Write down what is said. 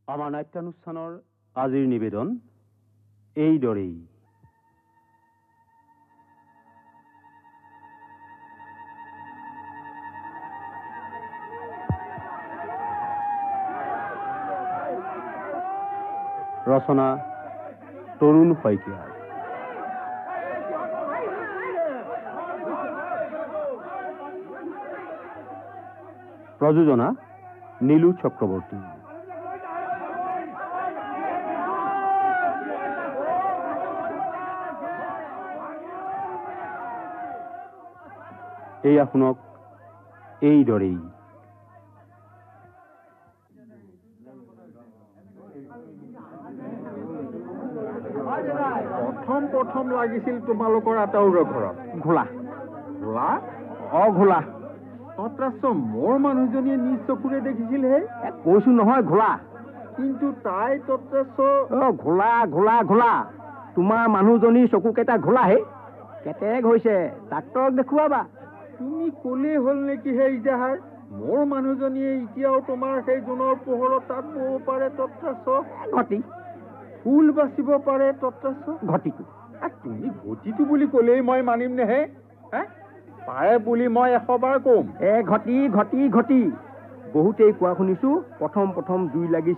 আমাৰ নাট্যানুষ্ঠানৰ আজিৰ নিবেদন এইদৰেই। ৰচনা তৰুণ শইকীয়া, প্ৰযোজনা নীলু চক্ৰৱৰ্তী। এয়া শুনক এইদৰেই। প্ৰথম লাগিছিল তোমালোকৰ আটাউৰৰ ঘৰত ঘোলা ঘোলা ঘোলা তত্ৰাচ মোৰ মানুহজনীয়ে নিজ চকুৰে দেখিছিলহে। কৈছো নহয় ঘোলা। কিন্তু তাই তত্ৰাচ ঘোলা ঘোলা ঘোলা তোমাৰ মানুহজনীৰ চকুকেইটা ঘোলাহে। কেতেক হৈছে, ডাক্তৰক দেখুৱাবা। তুমি ক'লেই হ'ল নেকি হে ইজাহাৰ? মোৰ মানুহজনীয়ে এতিয়াও তোমাৰ সেই জোনৰ পোহৰত তাত বব পাৰে তত্ৰাচ। ঘটি ফুল বাচিব পাৰে তত্ৰাচ। ঘটিটো তুমি ঘটিটো বুলি ক'লেই মই মানিম নেহে? পাৰে বুলি মই 100 বাৰ কম। ঘটি ঘটি ঘটি বহুতেই কোৱা শুনিছো প্ৰথম জুই লাগিছে